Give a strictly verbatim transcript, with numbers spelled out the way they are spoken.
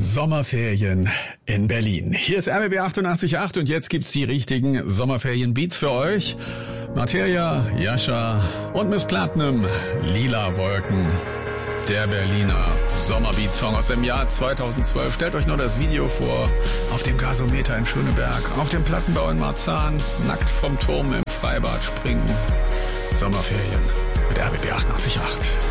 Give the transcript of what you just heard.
Sommerferien in Berlin. Hier ist R B B achtundachtzig Komma acht und jetzt gibt's die richtigen Sommerferien-Beats für euch. Materia, Jascha und Miss Platinum, Lila Wolken. Der Berliner Sommerbeat-Song aus dem Jahr zweitausendzwölf. Stellt euch nur das Video vor. Auf dem Gasometer in Schöneberg, auf dem Plattenbau in Marzahn, nackt vom Turm im Freibad springen. Sommerferien mit R B B achtundachtzig Komma acht.